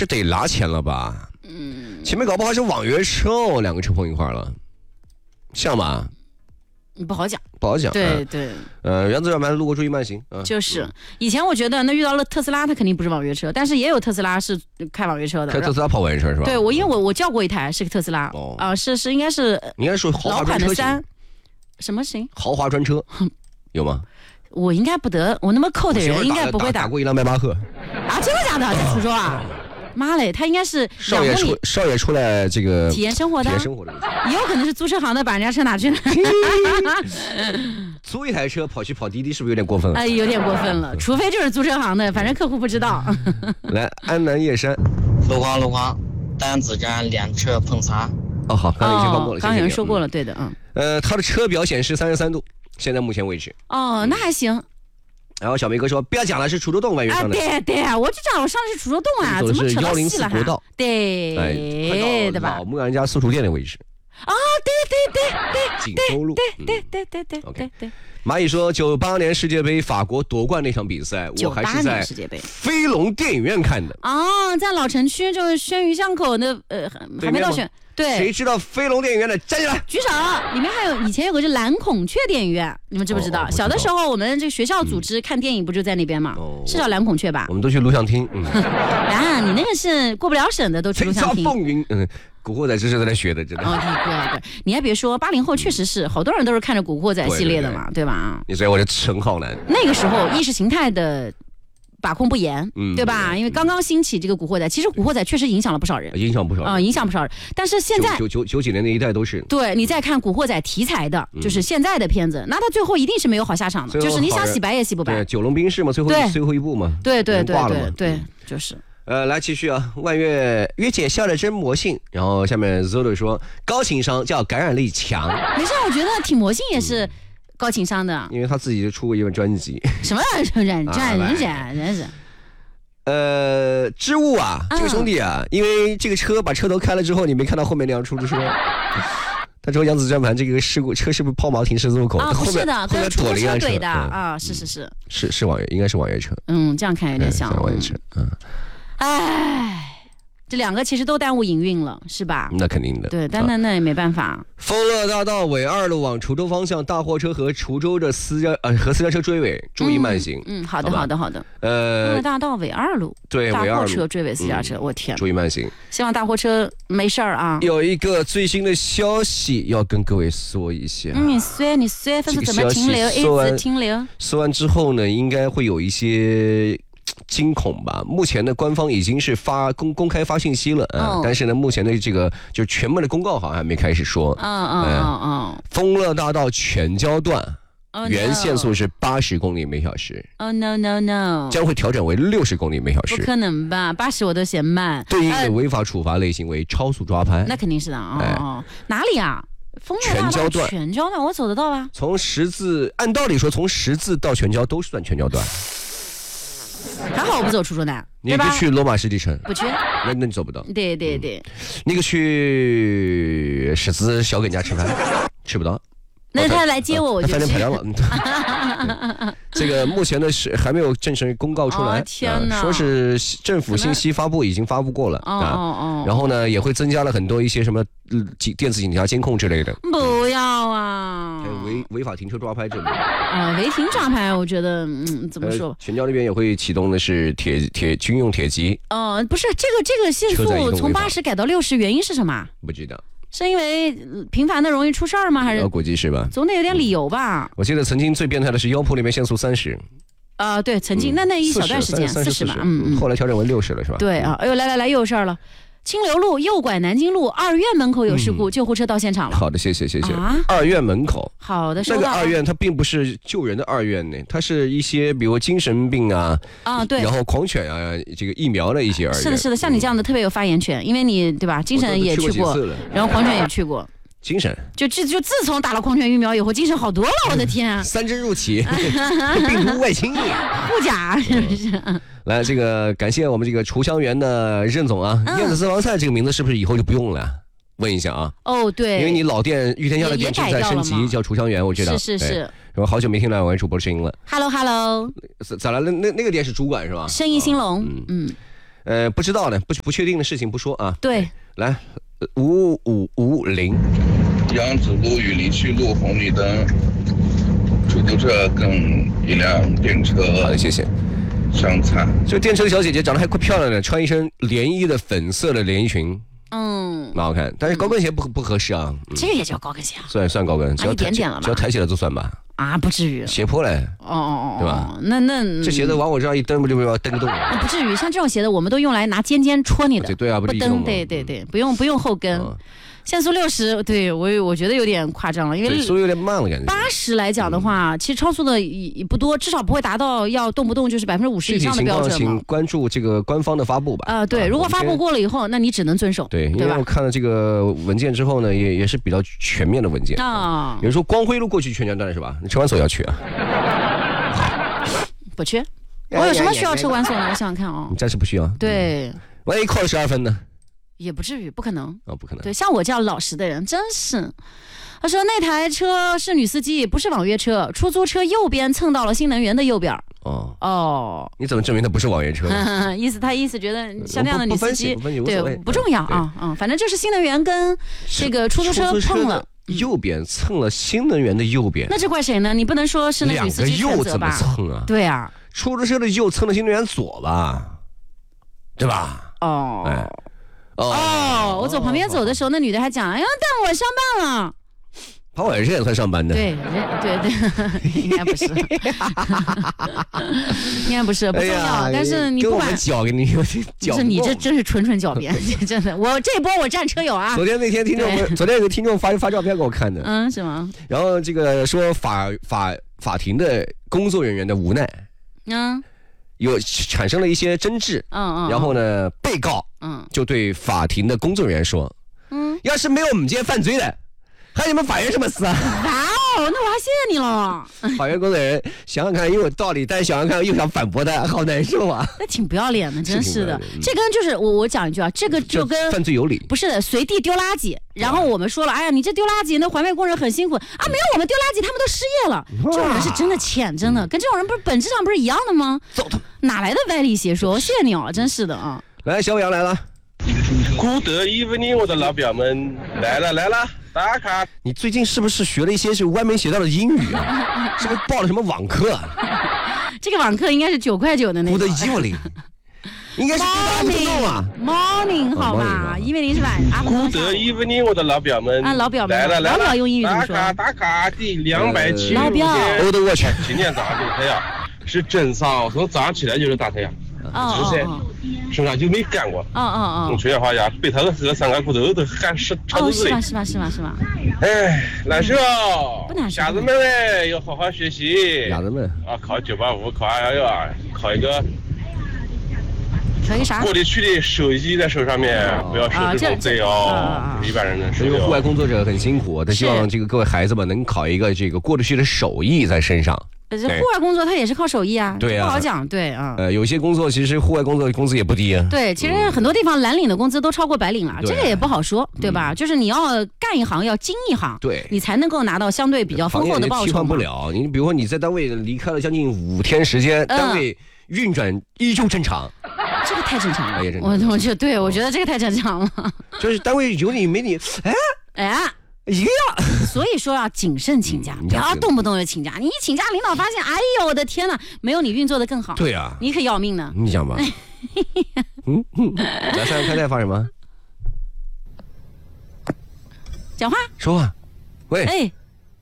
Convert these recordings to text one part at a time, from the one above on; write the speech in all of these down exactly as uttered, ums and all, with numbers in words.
是得拿钱了吧？嗯，前面搞不好是网约车哦，两个车碰一块了，像吧？ 不好讲， 不好讲。 对对， 呃，原则上路过注意慢行。嗯、 就是以前我觉得那遇到了特斯拉，它肯定不是网约车，但是也有特斯拉是开网约车的。 开特斯拉跑网约车是吧？ 对，我因为我我叫过一台是个特斯拉，哦，啊、呃、是是应该是应该是豪华专车型。 什么型？ 豪华专车有吗？ 我应该不得，我那么扣的人应该不会打。 打过一辆迈巴赫。 啊，真的假的？在苏州啊？妈嘞，他应该是少爷出少爷出来这个体验生活的， 体验生活的， 也有可能是租车行的把人家车拿去了。 租一台车跑去跑滴滴是不是有点过分了？ 哎，有点过分了，除非就是租车行的，反正客户不知道。 来，安南叶山， 路况路况，单子站两车碰擦。 哦，好，刚才已经报过了， 刚、哦、有人说过了，对的，嗯。 呃，他的车表显示三十三度，现在目前为止。 哦，那还行。 然后小梅哥说：“不要讲了，是滁州洞外约上的。” 啊，对对，我就知道我上的是滁州洞啊，怎么扯到细了国道？ 对， 哎， 对吧？ 老木兰家私厨店的位置。 啊，对对对对， 锦州路。 对对对对对 ，OK 对。 蚂蚁说：“九八年世界杯法国夺冠那场比赛，我还是在飞龙电影院看的。 哦，在老城区，就是宣鱼巷口的，呃，还没到宣。”对， 谁知道飞龙电影院的站起来举手？里面还有以前有个是蓝孔雀电影院，你们知不知道？哦、小的时候我们这个学校组织看电影不就在那边吗？哦、是叫蓝孔雀吧？ 我们都去录像厅。嗯、 啊，你那个是过不了审的，都去录像厅。 风云，嗯，古惑仔这是在那学的，真的。 哦，对对，你还别说，八零后确实是好多人都是看着古惑仔系列的嘛， 对, 对, 对, 对吧？ 你所以我是陈浩南。 那个时候意识形态的把控不严，嗯、对吧？因为刚刚兴起这个古惑仔，其实古惑仔确实影响了不少人， 影响不少啊、呃，影响不少人。但是现在九九九几年那一代都是。 对，你再看古惑仔题材的，就是现在的片子，嗯、那他最后一定是没有好下场的，就是你想洗白也洗不白。 对，九龙冰室嘛，最后最后一部嘛， 对对对对对， 嗯、 就是。 呃，来继续啊！万月月姐笑得真魔性，然后下面 Zolo 说高情商叫感染力强。 没事，我觉得挺魔性也是。嗯高情商的， 因为他自己就出过一本专辑。 什么人人人人人是？ 呃，织物啊，这个兄弟啊，嗯、因为这个车把车头开了之后，你没看到后面那辆出租车。他说扬子转盘这个事故车是不是抛锚停十字路口？ 啊，不是的， 后面躲了一辆车的啊，是是是， 是是网约，应该是网约车。 嗯，这样看有点像网约车。嗯， 唉。这两个其实都耽误营运了，是吧？ 那肯定的。 对，但那那也没办法。 丰乐大道纬二路往滁州方向，大货车和滁州的私家呃和私家车追尾，注意慢行。 嗯，嗯好的好的好的。 呃， 丰乐大道纬二路， 对， 大货车追尾私家车，嗯、我天， 注意慢行。 希望大货车没事儿啊。 有一个最新的消息要跟各位说一下。 嗯，你说你说，分是怎么停留？一直停留。 说完之后呢，应该会有一些。惊恐吧！目前呢，官方已经是发公公开发信息了，嗯、哦，但是呢，目前的这个就全部的公告好像还没开始说。 嗯嗯嗯嗯。 丰乐大道全交段， oh, no. 原限速是八十公里每小时。 Oh no no no！ 将会调整为六十公里每小时。 不可能吧？八十我都嫌慢。 对应的违法处罚类型为超速抓拍。呃、 那肯定是的哦哦。哎、哪里啊？丰乐大道全交段， 全交段我走得到吧？ 从十字，按道理说，从十字到全交都是算全交段。 还好我不走滁州南， 你不去罗马湿地城， 不去， 那那你走不到。 对对对， 嗯、那个去十字小耿家吃饭，吃不到。 那他来接我，我就去。 饭店排掉了。这个目前的是还没有正式公告出来， 哦、天哪、 啊！说是政府信息发布已经发布过了哦啊， 哦哦然后呢也会增加了很多一些什么电子警察监控之类的。 不要啊！ 还有违违法停车抓拍这里啊，违停抓拍，我觉得嗯，怎么说？ 呃、全交那边也会启动的是铁铁军用铁骑。 哦、呃，不是这个这个限速从八十改到六十，原因是什么？ 不知道。 是因为频繁的容易出事儿吗？还是？ 估计是吧。 总得有点理由吧。 我记得曾经最变态的是腰铺那边限速三十。 啊、呃，对，曾经、嗯、那那一小段时间四十吧，嗯嗯。 后来调整为六十了，是吧？ 对啊，哎呦，来来来，又有事儿了。清流路右拐南京路二院门口有事故，嗯、救护车到现场了。 好的，谢谢谢谢。啊、二院门口， 好的， 那个二院它并不是救人的二院呢，它是一些比如精神病啊啊对， 然后狂犬啊这个疫苗的一些二院。 是的，是的，像你这样的特别有发言权，因为你对吧？精神也去过，然后狂犬也去过。 精神就就就自从打了狂犬疫苗以后，精神好多了，我的天、啊！ 三针入体，病毒外侵， 护甲是不是？ 来，这个感谢我们这个厨香园的任总啊，嗯、燕子私房菜这个名字是不是以后就不用了？问一下啊。 哦，对， 因为你老店玉天下的店正在升级，叫厨香园，我知道。 是是是。 我好久没听两位主播的声音了。 Hello Hello。 咋了？那那那个店是主管是吧？ 生意兴隆。嗯。嗯呃，不知道的，不不确定的事情不说啊。 对， 来，五五五零。 杨子路与离去路红绿灯，出租车跟一辆电车。 好的，谢谢。 相差。 这个电车的小姐姐长得还怪漂亮的，穿一身连衣的粉色的连衣裙。 嗯， 蛮好看，但是高跟鞋不不合适啊。 嗯、这个也叫高跟鞋啊？ 算算高跟，只要一点点了吧？ 只要抬起来就算吧。 啊，不至于。 斜坡嘞。 哦哦哦， 对吧？ 那那这鞋子往我这样一蹬，不就要蹬个洞？ 那不至于，像这种鞋子，我们都用来拿尖尖戳你的。 对啊，不蹬，对对对，不用不用后跟。嗯限速六十，对我我觉得有点夸张了，因为速度有点慢了感觉。 八十来讲的话，嗯、其实超速的也不多，至少不会达到要动不动就是百分之五十以上的标准嘛。 请关注这个官方的发布吧。 啊、呃，对，如果发布过了以后，那你只能遵守。 对，因为我看了这个文件之后呢，也也是比较全面的文件啊。有人说光辉路过去全家段是吧？你车管所要去啊？ 不去。我有什么需要车管所呢？我想想看哦。 你暂时不需要。 对。 万一扣了十二分呢？ 也不至于，不可能哦，不可能。 对，像我这样老实的人，真是。他说那台车是女司机，不是网约车，出租车右边蹭到了新能源的右边。哦哦， 你怎么证明它不是网约车？ 意思他意思觉得像这样的女司机，对，不重要啊，嗯，反正就是新能源跟这个出租车碰了。 右边蹭了新能源的右边， 那这怪谁呢？你不能说是那女司机全责吧？ 两个右怎么蹭啊？ 对啊， 出租车的右蹭了新能源左吧，对吧？ 哦。哎哦，我走旁边走的时候，那女的还讲：“哎呀，但我上班了。” 跑晚上也算上班的。 对对对，应该不是，应该不是，不重要。但是你不管狡给你， 狡是你这真是纯纯狡辩，真的。我这波我占车友啊。 昨天那天听众，昨天有个听众发发照片给我看的， 嗯，是吗？ 然后这个说法法法庭的工作人员的无奈，嗯。有产生了一些争执，嗯嗯，然后呢，被告嗯就对法庭的工作人员说，嗯，要是没有我们这些犯罪的，还有你们法院什么事啊？ 哇哦，那我还谢谢你了。 法院工作人员想想看又有道理，但是想想看又想反驳他，好难受啊。 那挺不要脸的，真是的。这跟就是我我讲一句啊，这个就跟犯罪有理， 不是的，随地丢垃圾。然后我们说了，哎呀，你这丢垃圾，那环卫工人很辛苦啊。没有我们丢垃圾，他们都失业了。这种人是真的欠，真的跟这种人不是本质上不是一样的吗？ 走他， 哪来的歪理邪说？谢谢你哦，真是的啊。 来，小杨来了。 古德伊芙尼，我的老表们来了来了，打卡。 你最近是不是学了一些是歪门邪道的英语啊？是不是报了什么网课？ 这个网课应该是九块九的那个。 古德伊芙尼。应该是阿姆诺啊 ，Morning 好吧，因为您是晚阿姆诺。 古德伊芙尼，我的老表们啊，老表们来了来了， 老表用英语怎么说？ 打卡打卡，第两百七十老表， 我的我去， 今天早上这个太阳是真少，从早上起来就是大太阳，是不是？身上就没干过。 哦哦哦。 用吹话讲，背头和三个骨头都汗湿潮都是。 哦，是吧是吧是吧是吧。 哎，难受。 不难受。 瞎子们嘞，要好好学习。 瞎子们啊，考九八五，考二幺幺，考一个。 考一个啥？ 过得去的手机在手上面，不要受这种罪哦。一般人的手。 因为户外工作者很辛苦，他希望这个各位孩子们能考一个这个过得去的手艺在身上。 这户外工作它也是靠手艺啊， 对啊， 不好讲，对啊。 呃，有些工作其实户外工作工资也不低啊。 对，其实很多地方蓝领的工资都超过白领了，这个也不好说，对吧？就是你要干一行要精一行， 对， 你才能够拿到相对比较丰厚的报酬。 替换不了，你比如说你在单位离开了将近五天时间，单位运转依旧正常。 这个太正常了，我我觉得对，我觉得这个太正常了。 就是单位有你没你，哎哎。 一个样， 所以说要谨慎请假，不要动不动就请假。你一请假，领导发现，哎呦我的天哪，没有你运作的更好。 对呀， 你可要命呢。 你讲吧。嗯嗯，来三开台发什么？ 讲话。 说话。喂。 哎。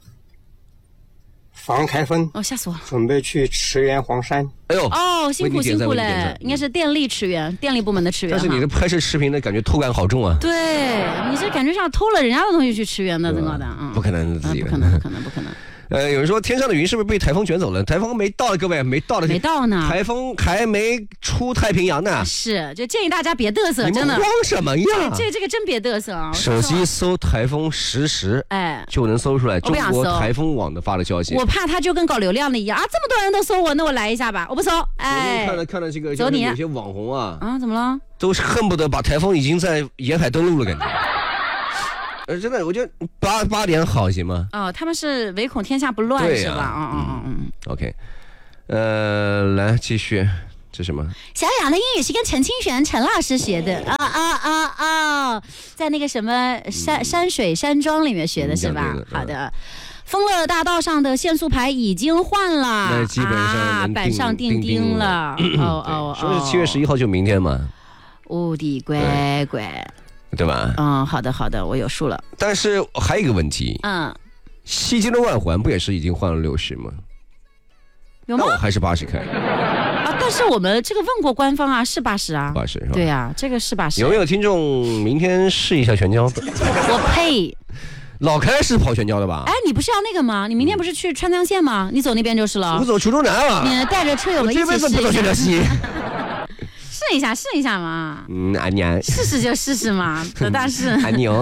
房开封哦，吓死我了！ 准备去驰援黄山。 哎呦， 哦，辛苦辛苦嘞！应该是电力驰援，电力部门的驰援。 但是你这拍摄视频的感觉偷感好重啊！ 对，你这感觉像偷了人家的东西去驰援的，怎么的？嗯， 不可能自己， 不可能，不可能，不可能。 呃，有人说天上的云是不是被台风卷走了？台风没到，各位没到的， 没到呢， 台风还没出太平洋呢。 是，就建议大家别嘚瑟，真的。 慌什么呀？ 这这个真别嘚瑟啊！ 手机搜台风实时，哎，就能搜出来中国台风网的发的消息。 我怕他就跟搞流量的一样啊，这么多人都搜我，那我来一下吧，我不搜。哎， 看了看了这个， 走你。 有些网红啊， 啊，怎么了？ 都恨不得把台风已经在沿海登陆了，感觉。呃，真的，我觉得八八点好行吗？ 哦，他们是唯恐天下不乱，是吧？嗯嗯嗯嗯。 OK， 呃，来继续， 这什么？ 小雅的英语是跟陈清玄陈老师学的啊啊啊啊，在那个什么山、嗯、山水山庄里面学的是吧？嗯、好的。丰乐大道上的限速牌已经换了， 那基本上啊，板上钉钉了。哦哦， 说是七月十一号就明天嘛。 无敌乖乖， 对吧？ 嗯，好的好的，我有数了。 但是还有一个问题，嗯，西京的外环不也是已经换了六十吗？ 有吗？ 那我还是八十开。 啊，但是我们这个问过官方啊，是八十啊， 八十是吧？ 对呀、啊，这个是八十。 有没有听众明天试一下全交？ 我呸！ 老开是跑全交的吧？ 哎，你不是要那个吗？你明天不是去川江县吗？你走那边就是了。 我走滁州南了。 你带着车友们一起试一下。 我这辈子不走全交西。 试一下，试一下嘛。 嗯，安娘。 试试就试试嘛，多大事。 安牛。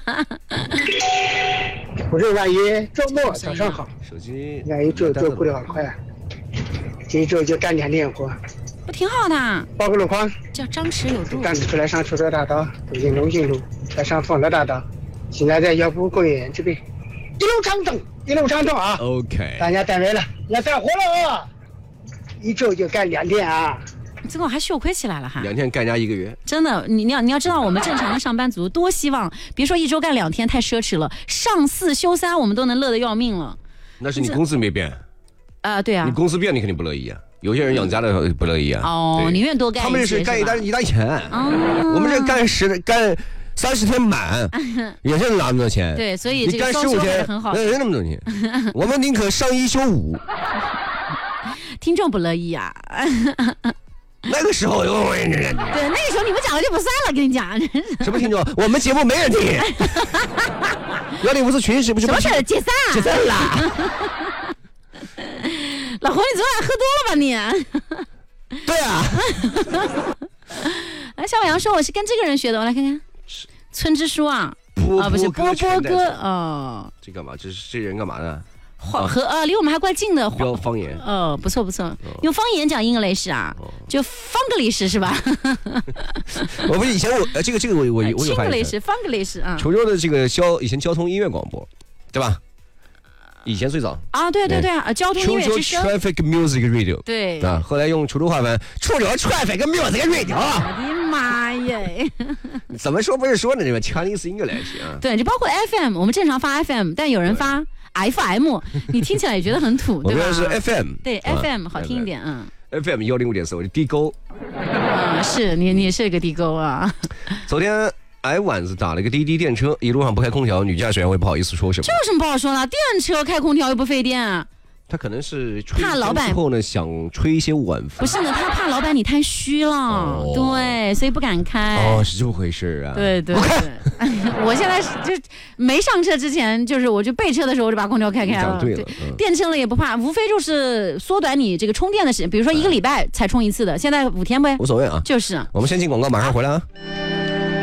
我是万一周末早上好。 手机。 万一周周过得好快，这一周就干两天活。 不挺好的？ 报个路况。 叫张弛有度。 赶着出来上滁州大道，走进龙兴路，再上丰乐大道。现在在药铺公园这边，一路畅通，一路畅通啊 ！OK， 大家单位了，要干活了啊！一周就干两天啊！ 这个还秀亏起来了哈！ 两天干人家一个月， 真的，你你要你要知道，我们正常的上班族多希望，别说一周干两天太奢侈了，上四休三我们都能乐得要命了。 那是你公司没变啊、呃？对啊， 你公司变你肯定不乐意啊。有些人养家的不乐意啊。 哦，宁愿多干一些。 他们这是干一单一单钱，哦、我们这干十干。三十天满，也是拿那么多钱。 对，所以你干十五天，那人那么多钱，我们宁可上一休五。 听众不乐意啊。 那个时候，对， 那个时候你们讲了就不算了，跟你讲。 什么听众？我们节目没人听。幺零五四群是不是？ 什么事？解散？ 解散了。 老胡，你昨晚喝多了吧你？ 对啊。 来，小杨说我是跟这个人学的，我来看看。村支书啊，啊不是波波哥哦， 这干嘛？这是这人干嘛呢？ 和呃离我们还怪近的， 标方言哦，不错不错，用方言讲 English 啊，就 Funglish 是吧？ 我不是以前我这个这个我我我有发现 English Funglish 啊， 滁州的这个交以前交通音乐广播，对吧？以前最早啊，对对对啊，交通音乐之声 Traffic Music Radio， 对啊，后来用滁州话翻滁州 Traffic Music Radio。 我的妈耶！ 怎么说不是说呢？这个 Chinese English 啊， 对，就包括 F M， 我们正常发 F M， 但有人发 F M， 你听起来也觉得很土，对吧？ 我们是 F M， 对 F M 好听一点，嗯。 F M 幺零五点四，我是地沟。 啊，是你你是个地沟啊。 昨天。矮碗子打了个滴滴电车，一路上不开空调，女驾驶员会不好意思说什么？ 这有什么不好说的？电车开空调又不费电、啊。 他可能是怕老板之后呢，想吹一些晚风。 不是呢，他怕老板你太虚了，哦、对，所以不敢开。 哦，是这么回事啊。 对对对，我现在就没上车之前，就是我就备车的时候，我就把空调开开了。 对了，嗯、 电车了也不怕，无非就是缩短你这个充电的时间，比如说一个礼拜才充一次的，现在五天呗， 无所谓啊。 就是。 我们先进广告，马上回来啊。